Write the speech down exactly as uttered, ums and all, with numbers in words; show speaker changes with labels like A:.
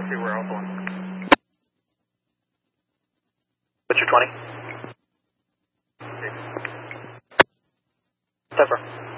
A: three, we're Alpha one. What's your twenty? Zephyr.